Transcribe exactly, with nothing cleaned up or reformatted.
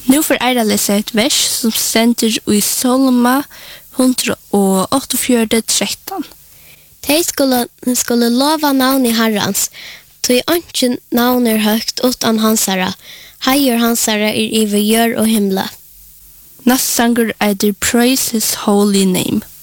Nu får Eira lese et vers som sender i Salma hundra åttiofyra tretton. De skulle, skulle lova navn i Herrans, tog ikke navn er høgt utan hansara, heier hansara er iver gjør og himla. Næst sanger eider Praise His Holy Name.